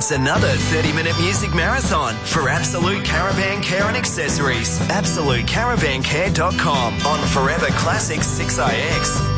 It's another 30-minute music marathon for Absolute Caravan Care and Accessories. AbsoluteCaravanCare.com on Forever Classic 6IX.